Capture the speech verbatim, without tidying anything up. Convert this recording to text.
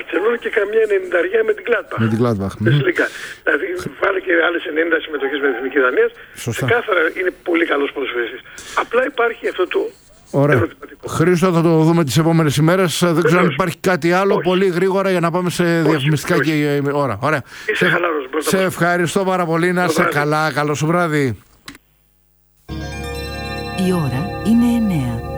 Μπαρτσελόνα και καμιά ενενηνταριά με την Gladbach. Με την Gladbach. Δηλαδή βάλε και άλλες ενενήντα συμμετοχές με την Εθνική Δανία. Ξεκάθαρα είναι πολύ καλός ποδοσφαιριστής. Απλά υπάρχει αυτό το. Ωραία. Χρήστο, θα το δούμε τις επόμενες ημέρες. Δεν ξέρω αν υπάρχει κάτι άλλο. Όχι. Πολύ γρήγορα για να πάμε σε όχι, διαφημιστικά όχι. και ώρα. Ωραία. Είσαι σε, χαλαρός, σε ευχαριστώ πάρα πολύ. Να είσαι καλά. Καλό σου βράδυ. Η ώρα είναι εννέα.